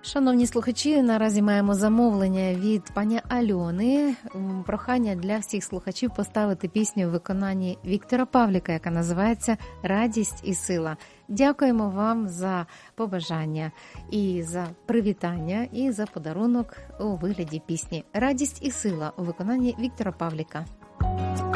Шановні слухачі, наразі маємо замовлення від пані Альони. Прохання для всіх слухачів поставити пісню в виконанні Віктора Павліка, яка називається «Радість і сила». Дякуємо вам за побажання і за привітання, і за подарунок у вигляді пісні «Радість і сила» у виконанні Віктора Павліка.